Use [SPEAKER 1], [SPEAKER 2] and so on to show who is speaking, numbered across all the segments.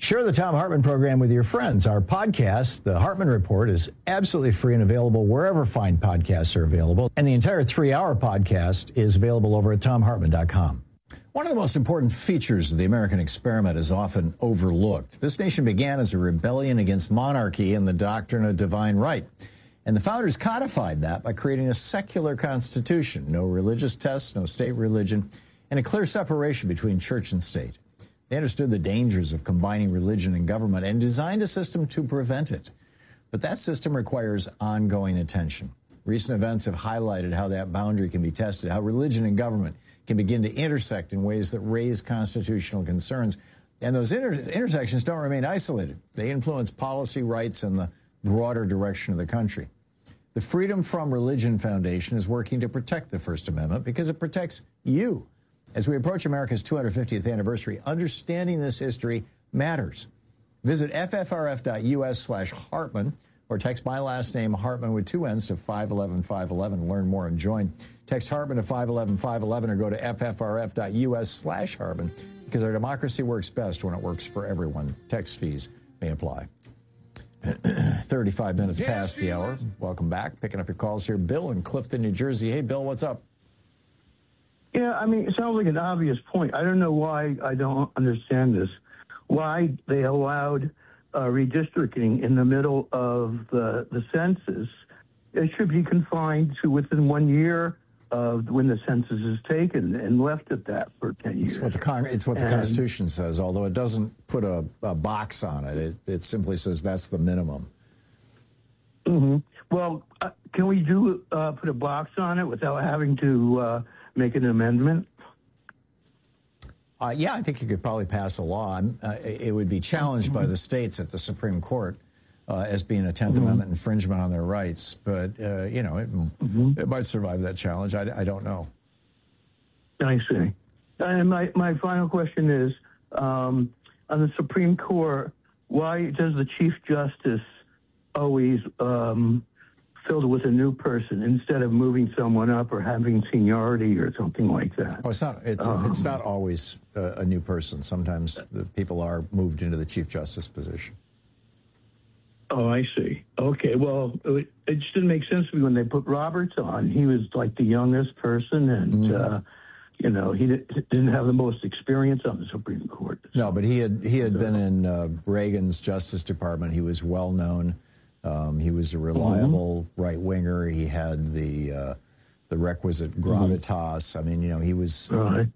[SPEAKER 1] Share the Thom Hartmann program with your friends. Our podcast, The Hartmann Report, is absolutely free and available wherever fine podcasts are available. And the entire 3-hour podcast is available over at thomhartmann.com. One of the most important features of the American experiment is often overlooked. This nation began as a rebellion against monarchy and the doctrine of divine right. And the founders codified that by creating a secular constitution, no religious tests, no state religion, and a clear separation between church and state. They understood the dangers of combining religion and government and designed a system to prevent it. But that system requires ongoing attention. Recent events have highlighted how that boundary can be tested, how religion and government can begin to intersect in ways that raise constitutional concerns. And those intersections don't remain isolated. They influence policy, rights, and the broader direction of the country. The Freedom from Religion Foundation is working to protect the First Amendment because it protects you. As we approach America's 250th anniversary, understanding this history matters. Visit ffrf.us/Hartmann or text my last name, Hartmann, with 2 N's to 511-511. Learn more and join. Text Hartmann to 511-511 or go to ffrf.us/Hartmann because our democracy works best when it works for everyone. Text fees may apply. 35 minutes past the hour. Welcome back. Picking up your calls here. Bill in Clifton, New Jersey. Hey, Bill, what's up?
[SPEAKER 2] Yeah, I mean, it sounds like an obvious point. I don't know why I don't understand this. Why they allowed redistricting in the middle of the census. It should be confined to within 1 year of when the census is taken and left at that for 10 years.
[SPEAKER 1] It's what the Constitution says, although it doesn't put a box on it. It simply says that's the minimum.
[SPEAKER 2] Mm-hmm. Well, can we put a box on it without having to make an amendment?
[SPEAKER 1] Yeah, I think you could probably pass a law. It would be challenged by the states at the Supreme Court as being a 10th Amendment infringement on their rights. But, it might survive that challenge. I don't know.
[SPEAKER 2] I see. And my final question is, on the Supreme Court, why does the Chief Justice always filled with a new person instead of moving someone up or having seniority or something like that?
[SPEAKER 1] Oh, it's not always a new person. Sometimes the people are moved into the Chief Justice position.
[SPEAKER 2] Oh, I see. Okay, well, it just didn't make sense to me when they put Roberts on. He was like the youngest person, and he didn't have the most experience on the Supreme Court.
[SPEAKER 1] No, but he had been in Reagan's Justice Department. He was well known. He was a reliable right winger. He had the requisite gravitas. I mean, he was from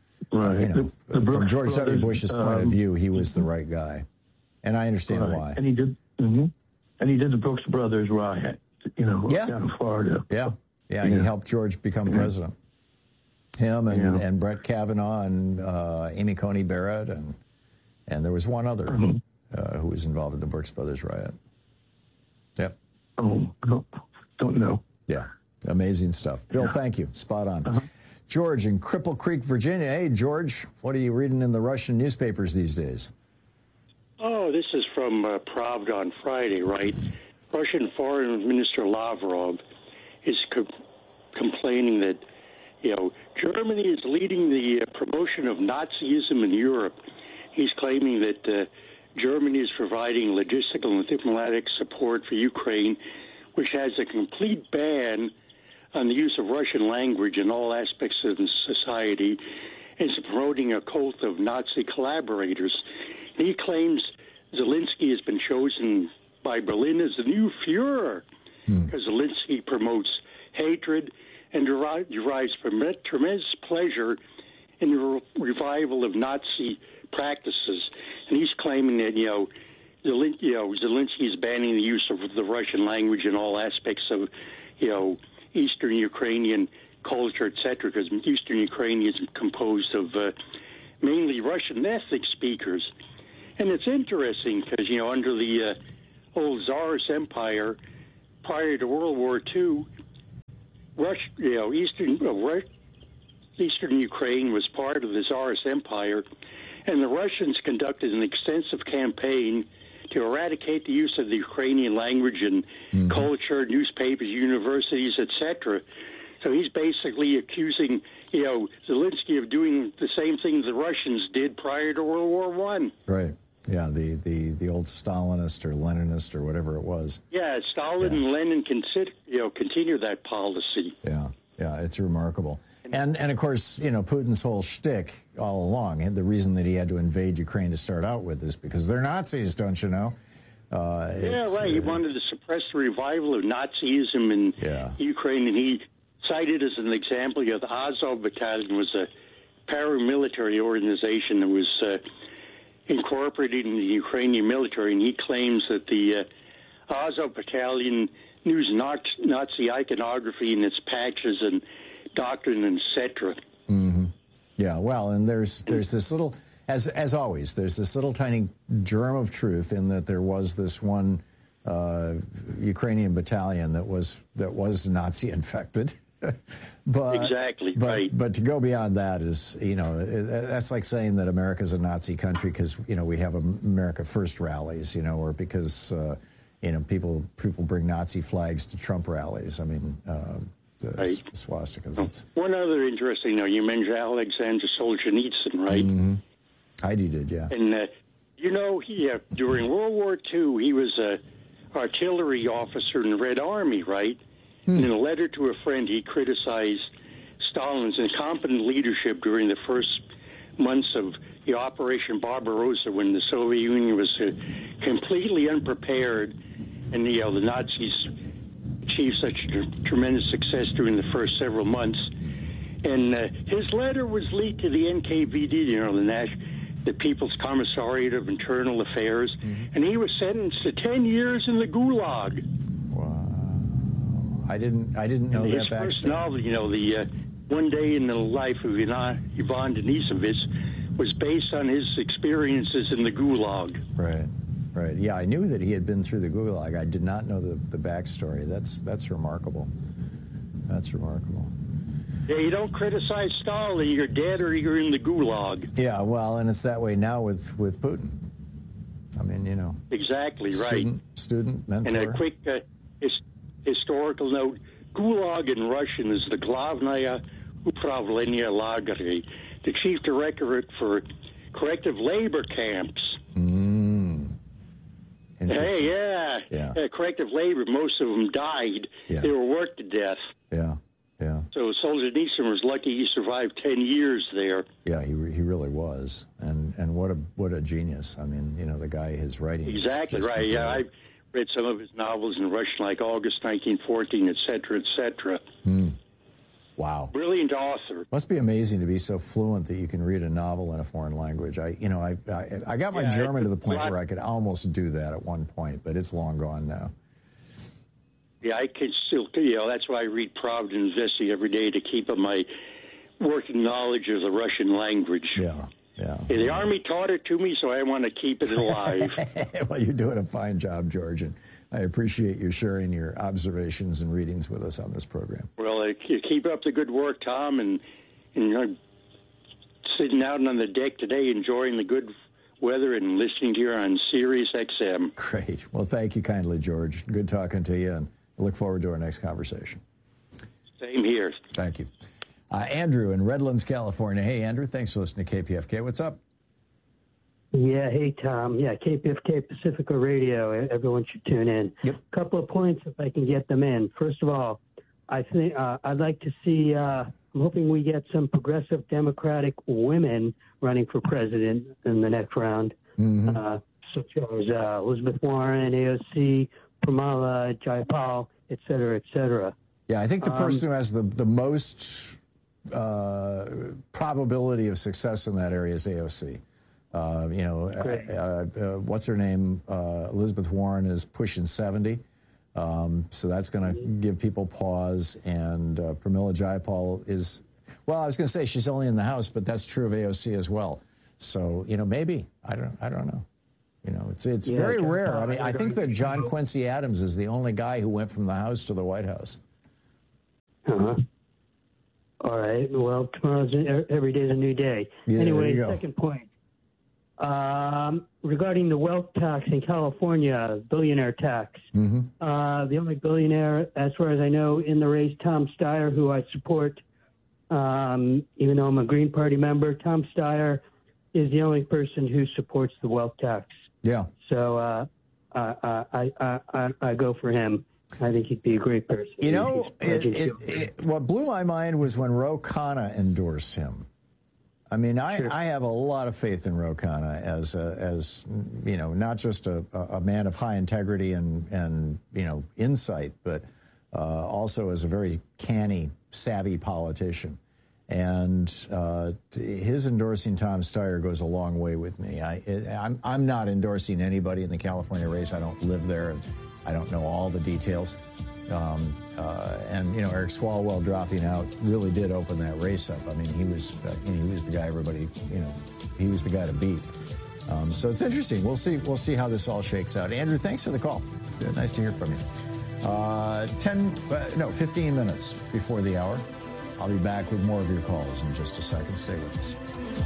[SPEAKER 1] George W. Bush's point of view, he was the right guy, and I understand why.
[SPEAKER 2] And he did. And he did the Brooks Brothers riot. Down in Florida.
[SPEAKER 1] Yeah. He helped George become president. Him and Brett Kavanaugh and Amy Coney Barrett and there was one other who was involved in the Brooks Brothers riot. Yep.
[SPEAKER 2] Oh, don't know.
[SPEAKER 1] Yeah. Amazing stuff. Bill, thank you. Spot on. George in Cripple Creek, Virginia. Hey, George, what are you reading in the Russian newspapers these days?
[SPEAKER 3] Oh, this is from Pravda on Friday, right? Russian Foreign Minister Lavrov is complaining that, Germany is leading the promotion of Nazism in Europe. He's claiming that Germany is providing logistical and diplomatic support for Ukraine, which has a complete ban on the use of Russian language in all aspects of society, and is promoting a cult of Nazi collaborators. He claims Zelensky has been chosen by Berlin as the new Führer because Zelensky promotes hatred and derives tremendous pleasure in the revival of Nazi practices. And he's claiming that, Zelensky is banning the use of the Russian language in all aspects of, Eastern Ukrainian culture, etc., because Eastern Ukraine is composed of mainly Russian ethnic speakers. And it's interesting because, under the old Tsarist Empire, prior to World War II, Eastern Ukraine was part of the Tsarist Empire, and the Russians conducted an extensive campaign to eradicate the use of the Ukrainian language in culture, newspapers, universities, etc. So he's basically accusing, Zelensky of doing the same thing the Russians did prior to World War I.
[SPEAKER 1] Right. Yeah, the old Stalinist or Leninist or whatever it was.
[SPEAKER 3] Yeah, Stalin and Lenin continue that policy.
[SPEAKER 1] Yeah, it's remarkable. And of course, Putin's whole shtick all along, and the reason that he had to invade Ukraine to start out with is because they're Nazis, don't you know?
[SPEAKER 3] He wanted to suppress the revival of Nazism in Ukraine, and he cited as an example, the Azov Battalion was a paramilitary organization that was incorporated in the Ukrainian military, and he claims that the Azov Battalion used Nazi iconography in its patches and doctrine, etc.
[SPEAKER 1] Mm-hmm. Yeah, well, and there's this little, as always, there's this little tiny germ of truth in that there was this one Ukrainian battalion that was Nazi infected. But to go beyond that is, that's like saying that America's a Nazi country because, we have America First rallies, or because, people bring Nazi flags to Trump rallies. I mean, the swastikas.
[SPEAKER 3] One other interesting, you mentioned Alexander Solzhenitsyn, right?
[SPEAKER 1] Mm-hmm. Heidi did, yeah.
[SPEAKER 3] And, he during World War II, he was a artillery officer in the Red Army, right? In a letter to a friend, he criticized Stalin's incompetent leadership during the first months of the Operation Barbarossa, when the Soviet Union was completely unprepared, and the Nazis achieved such tremendous success during the first several months. And his letter was leaked to the NKVD, the People's Commissariat of Internal Affairs, and he was sentenced to 10 years in the Gulag.
[SPEAKER 1] I didn't know that backstory.
[SPEAKER 3] His first novel, the One Day in the Life of Ivan Denisovich, was based on his experiences in the Gulag.
[SPEAKER 1] Right. Yeah, I knew that he had been through the Gulag. I did not know the backstory. That's remarkable. That's remarkable.
[SPEAKER 3] Yeah, you don't criticize Stalin, you're dead or you're in the Gulag.
[SPEAKER 1] Yeah, well, and it's that way now with Putin. I mean,
[SPEAKER 3] Exactly,
[SPEAKER 1] student, mentor.
[SPEAKER 3] And a quick historical note, Gulag in Russian is the Glavnaya Upravlenia Lagery, the chief directorate for corrective labor camps. Hey, corrective labor, most of them died. Yeah. They were worked to death.
[SPEAKER 1] Yeah.
[SPEAKER 3] So Solzhenitsyn was lucky he survived 10 years there.
[SPEAKER 1] Yeah, he really was. And what a genius. I mean, the guy, his writing.
[SPEAKER 3] Exactly, right. Incredible. Yeah, I read some of his novels in Russian, like August 1914, etc., etc.
[SPEAKER 1] Wow.
[SPEAKER 3] Brilliant author.
[SPEAKER 1] Must be amazing to be so fluent that you can read a novel in a foreign language. I got my German to the point where I could almost do that at one point, but it's long gone now.
[SPEAKER 3] Yeah, I can still, that's why I read Pravda and Vesti every day, to keep up my working knowledge of the Russian language.
[SPEAKER 1] Yeah.
[SPEAKER 3] The Army taught it to me, so I want to keep it alive.
[SPEAKER 1] Well, you're doing a fine job, George, and I appreciate you sharing your observations and readings with us on this program.
[SPEAKER 3] Well, keep up the good work, Tom, and sitting out on the deck today, enjoying the good weather and listening to you on Sirius XM.
[SPEAKER 1] Great. Well, thank you kindly, George. Good talking to you, and I look forward to our next conversation.
[SPEAKER 3] Same here.
[SPEAKER 1] Thank you. Andrew in Redlands, California. Hey, Andrew, thanks for listening to KPFK. What's up?
[SPEAKER 4] Yeah, hey, Tom. Yeah, KPFK Pacifica Radio. Everyone should tune in.
[SPEAKER 1] Yep.
[SPEAKER 4] A couple of points if I can get them in. First of all, I think I'd like to see, I'm hoping we get some progressive Democratic women running for president in the next round, such as Elizabeth Warren, AOC, Pramila Jayapal, et cetera, et cetera.
[SPEAKER 1] Yeah, I think the person who has the most probability of success in that area is AOC. What's her name? Elizabeth Warren is pushing 70. So that's going to give people pause. And Pramila Jayapal is, well, I was going to say she's only in the House, but that's true of AOC as well. So, maybe. I don't know. It's very rare. I mean, I think that John Quincy Adams is the only guy who went from the House to the White House.
[SPEAKER 4] All right. Well, every day's a new day.
[SPEAKER 1] Yeah,
[SPEAKER 4] anyway, second point. Regarding the wealth tax in California, billionaire tax. The only billionaire, as far as I know, in the race, Tom Steyer, who I support, even though I'm a Green Party member. Tom Steyer is the only person who supports the wealth tax.
[SPEAKER 1] Yeah.
[SPEAKER 4] So I go for him. I think he'd be a great person.
[SPEAKER 1] You know, what blew my mind was when Ro Khanna endorsed him. I mean, I have a lot of faith in Ro Khanna as you know, not just a man of high integrity and you know, insight, but also as a very canny, savvy politician. And his endorsing Tom Steyer goes a long way with me. I'm not endorsing anybody in the California race. I don't live there. I don't know all the details. And, you know, Eric Swalwell dropping out really did open that race up. I mean, he was the guy everybody, you know, he was the guy to beat. So it's interesting. We'll see how this all shakes out. Andrew, thanks for the call. Nice to hear from you. 15 minutes before the hour. I'll be back with more of your calls in just a second. Stay with us.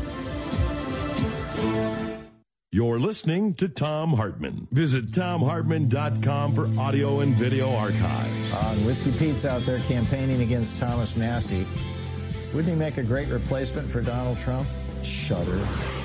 [SPEAKER 5] You're listening to Thom Hartmann. Visit ThomHartmann.com for audio and video archives.
[SPEAKER 1] Whiskey Pete's out there campaigning against Thomas Massie. Wouldn't he make a great replacement for Donald Trump? Shudder.